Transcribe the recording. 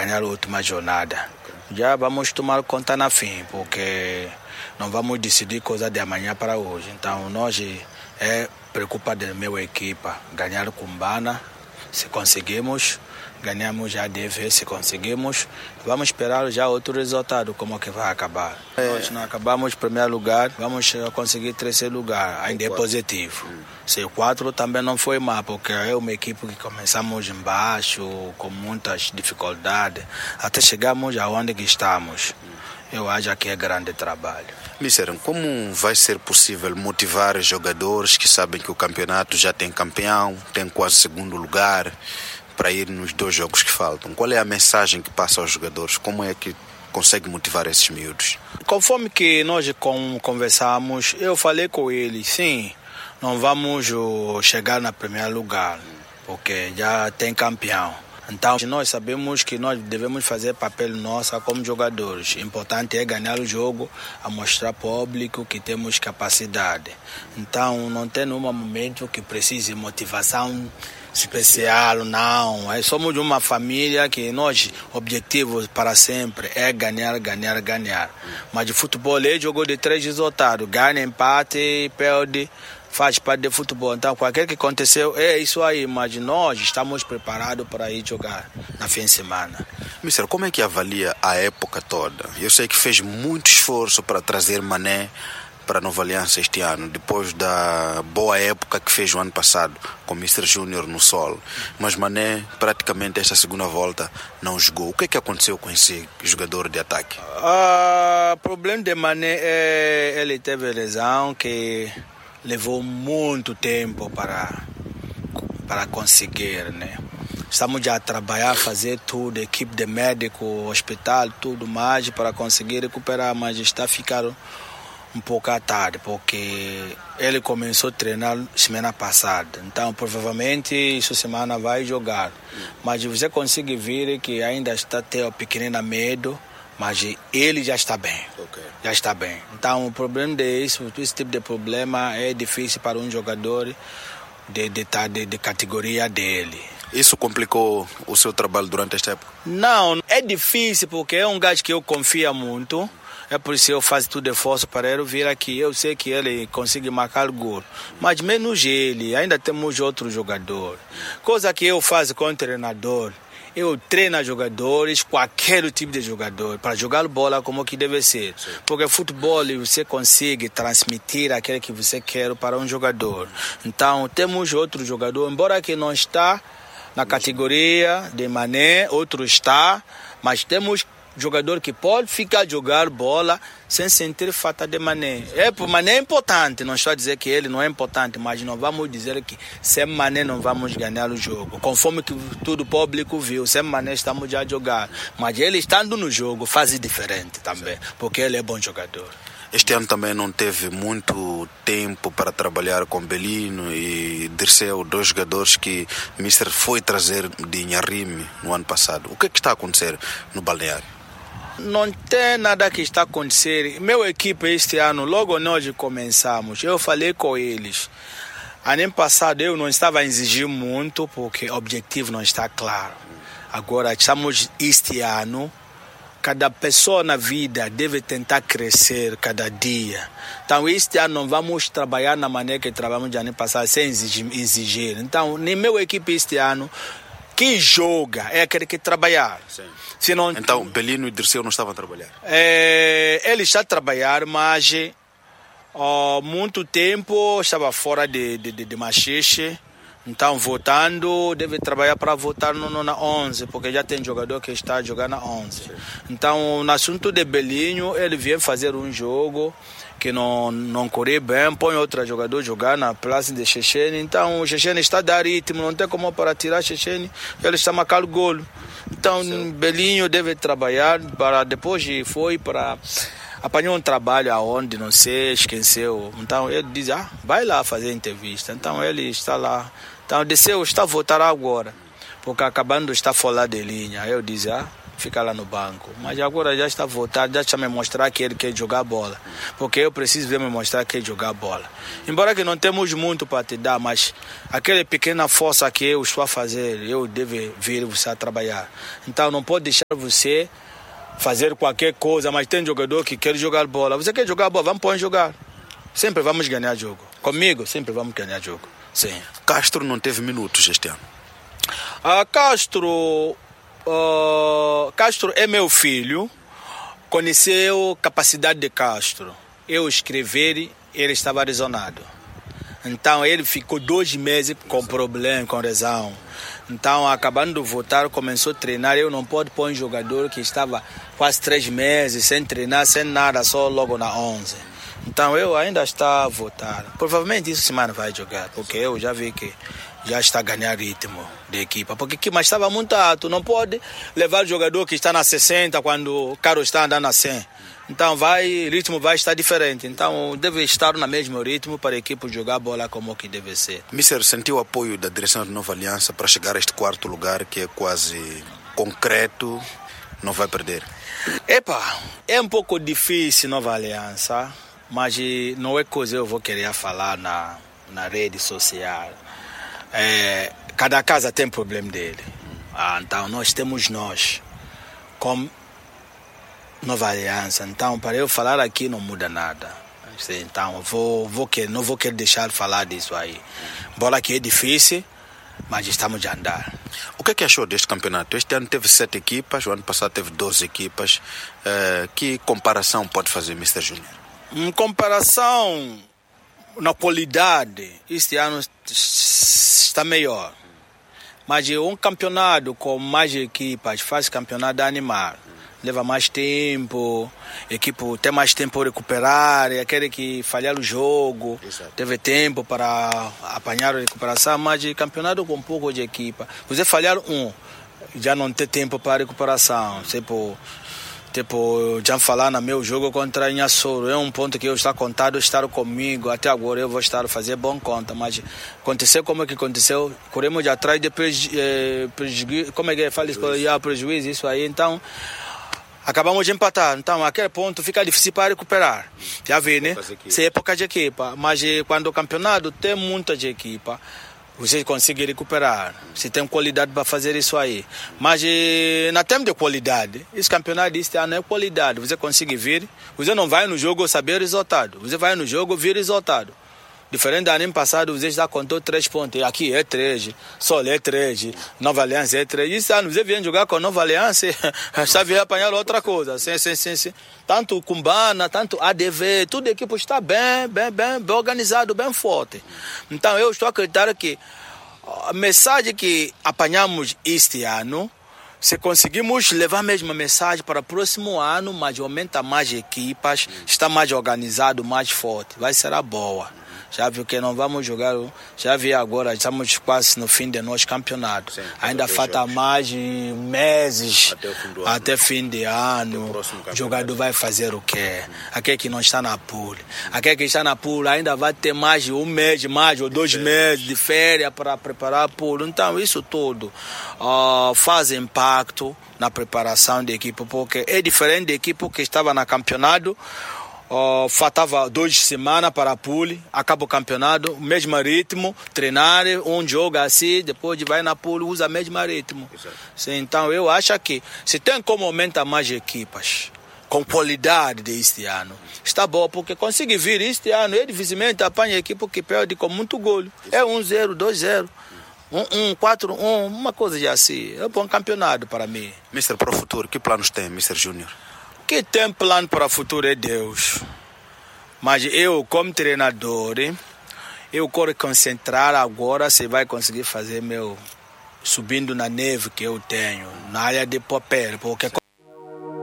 ganhar a última jornada. Já vamos tomar conta na fim, porque não vamos decidir coisa de amanhã para hoje. Então, nós preocupa da minha equipa ganhar com Bana, se conseguimos, ganhamos já DV, se conseguimos, vamos esperar já outro resultado, como que vai acabar. Nós não acabamos em primeiro lugar, vamos conseguir terceiro lugar, ainda é positivo. Se o 4 também não foi mal, porque é uma equipe que começamos embaixo, com muitas dificuldades, até chegamos aonde que estamos. Eu acho que é grande trabalho. Mister, como vai ser possível motivar jogadores que sabem que o campeonato já tem campeão, tem quase segundo lugar, para ir nos 2 jogos que faltam? Qual é a mensagem que passa aos jogadores? Como é que consegue motivar esses miúdos? Conforme que nós conversamos, eu falei com eles, sim, não vamos chegar no primeiro lugar, porque já tem campeão. Então, nós sabemos que nós devemos fazer papel nosso como jogadores. O importante é ganhar o jogo, a mostrar ao público que temos capacidade. Então, não tem nenhum momento que precise de motivação especial, não. Somos uma família que nós, objetivo para sempre é ganhar, ganhar, ganhar. Mas o futebol é jogo de 3 resultados. Ganha, empate, perde, faz parte do futebol. Então, qualquer que aconteceu, é isso aí. Mas nós estamos preparados para ir jogar na fim de semana. Mister, como é que avalia a época toda? Eu sei que fez muito esforço para trazer Mané para a Nova Aliança este ano, depois da boa época que fez o ano passado com o Mr. Júnior no solo. Mas Mané, praticamente esta segunda volta, não jogou. O que é que aconteceu com esse jogador de ataque? O problema de Mané é ele teve lesão que levou muito tempo para conseguir, né? Estamos já a trabalhar, fazer tudo, equipe de médico, hospital, tudo mais para conseguir recuperar, mas está ficando um pouco à tarde, porque ele começou a treinar semana passada. Então, provavelmente, essa semana vai jogar. Mas você consegue ver que ainda está até o pequenino medo, mas ele já está bem. Já está bem. Então, o problema esse tipo de problema é difícil para um jogador de categoria dele. Isso complicou o seu trabalho durante esta época? Não, é difícil, porque é um gajo que eu confio muito. É por isso que eu faço tudo esforço para ele vir aqui. Eu sei que ele consegue marcar gol. Mas menos ele, ainda temos outro jogador. Coisa que eu faço com o treinador. Eu treino jogadores, qualquer tipo de jogador, para jogar bola como que deve ser. Sim. Porque futebol você consegue transmitir aquilo que você quer para um jogador. Então temos outro jogador, embora que não está na categoria de Mané, outro está, mas temos jogador que pode ficar jogar bola sem sentir falta de Mané. Mané é importante, não estou a dizer que ele não é importante, mas não vamos dizer que sem Mané não vamos ganhar o jogo. Conforme que todo o público viu, sem Mané estamos já a jogar. Mas ele estando no jogo faz diferente também, porque ele é bom jogador. Este ano também não teve muito tempo para trabalhar com Belino e Dirceu, 2 jogadores que o Mister foi trazer de Inharime no ano passado. O que é que está a acontecer no balneário? Não tem nada que está acontecendo. Meu equipe este ano, logo nós começamos, eu falei com eles. Ano passado eu não estava a exigir muito porque o objetivo não está claro. Agora estamos este ano, cada pessoa na vida deve tentar crescer cada dia. Então este ano não vamos trabalhar na maneira que trabalhamos de ano passado sem exigir. Então, nem meu equipe este ano que joga é aquele que trabalhar. Senão, então, Belino e Dirceu não estavam a trabalhar? Ele está a trabalhar, mas muito tempo estava fora de Machixe. Então, votando, deve trabalhar para votar na 11, porque já tem jogador que está a jogar na 11. Sim. Então, no assunto de Belinho, ele veio fazer um jogo que não correu bem, põe outro jogador jogar na praça de Chechene. Então, o Chechene está a dar ritmo, não tem como para tirar Chechene, ele está a marcar o gol. Então, sim, Belinho deve trabalhar, para depois foi para... apanhou um trabalho aonde, não sei, esqueceu. Então, ele diz, vai lá fazer entrevista. Então, ele está lá. Então, Dirceu está a votar agora, porque acabando está fora de linha. Eu disse, ficar lá no banco. Mas agora já está voltado, já está me mostrar que ele quer jogar bola. Porque eu preciso ver me mostrar que quer jogar bola. Embora que não temos muito para te dar, mas aquela pequena força que eu estou a fazer, eu devo vir você a trabalhar. Então não pode deixar você fazer qualquer coisa, mas tem jogador que quer jogar bola. Você quer jogar bola, vamos pôr em jogar. Sempre vamos ganhar jogo. Comigo, sempre vamos ganhar jogo. Sim. Castro não teve minutos este ano. Castro é meu filho. Conheceu a capacidade de Castro. Eu escrever, ele estava lesionado. Então ele ficou 2 meses com problema, com lesão. Então, acabando de voltar, começou a treinar. Eu não posso pôr um jogador que estava quase 3 meses sem treinar, sem nada, só logo na 11. Então, eu ainda estou a voltar. Provavelmente essa semana vai jogar, porque eu já vi que já está a ganhar ritmo da equipa. Porque mas estava muito alto. Não pode levar o jogador que está na 60 quando o Carlos está andando na 100. Então o ritmo vai estar diferente. Então deve estar no mesmo ritmo para a equipe jogar bola como que deve ser. Mister, sentiu o apoio da direção de Nova Aliança para chegar a este 4º lugar que é quase concreto, não vai perder? É um pouco difícil Nova Aliança, mas não é coisa eu vou querer falar na rede social. Cada casa tem problema dele. Então nós temos como Nova Aliança. Então, para eu falar aqui não muda nada. Então, não vou querer deixar de falar disso aí. Bola que é difícil, mas estamos a andar. O que achou deste campeonato? Este ano teve 7 equipas, o ano passado teve 12 equipas. Que comparação pode fazer, Mr. Júnior? Em comparação na qualidade, este ano está melhor. Mas um campeonato com mais equipas faz campeonato animal. Leva mais tempo, a equipe tem mais tempo para recuperar, aquele que falhar o jogo, exato, teve tempo para apanhar a recuperação, mas o campeonato com pouco de equipa. Você falhar já não tem tempo para recuperação. Tipo, já falar no meu jogo contra Inhassoro, é um ponto que eu estou contado estar comigo, até agora eu vou estar a fazer bom conta, mas aconteceu como é que aconteceu, corremos de atrás de prejuízo, como é que fala isso, prejuízo, isso aí, então acabamos de empatar, então aquele ponto fica difícil para recuperar. Já vê, né? Se é época de equipa, mas quando o campeonato tem muita de equipa, você consegue recuperar. Você tem qualidade para fazer isso aí. Mas na termos de qualidade, esse campeonato deste ano é qualidade. Você consegue vir, você não vai no jogo saber o resultado, você vai no jogo ver o resultado. Diferente do ano passado, você já contou 3 pontos. Aqui é 3, Sol é 3, Nova Aliança é 3. Isso ano, você vem jogar com Nova Aliança, já vem apanhar outra coisa. Sim. Tanto Cumbana, tanto ADV, tudo a equipe está bem organizado, bem forte. Então eu estou acreditando que a mensagem que apanhamos este ano, se conseguimos levar a mesma mensagem para o próximo ano, mas aumenta mais equipas, está mais organizado, mais forte, vai ser boa. Já viu que não vamos jogar, já vi agora, estamos quase no fim de nosso campeonato. Sim, ainda falta mais meses até fim de ano. O jogador vai fazer o quê? Aquele que não está na pool. Aquele que está na pool ainda vai ter mais de 1 mês, mais ou 2 meses de férias para preparar a pool. Então isso tudo faz impacto na preparação da equipe, porque é diferente da equipe que estava no campeonato. Faltava 2 semanas para a pool, acaba o campeonato, mesmo ritmo, treinar, um jogo assim, depois vai na pool, usa o mesmo ritmo. Sim, então eu acho que se tem como aumentar mais equipas com qualidade deste ano, está bom, porque consegue vir este ano, ele dificilmente apanha a equipe que perde com muito gol. É 1-0, 2-0. 4-1, uma coisa assim. É um bom campeonato para mim. Mister, para o futuro, que planos tem, Mr. Júnior? Que tem plano para o futuro é Deus. Mas eu, como treinador, eu quero concentrar agora se vai conseguir fazer subindo na neve que eu tenho, na área de papel, porque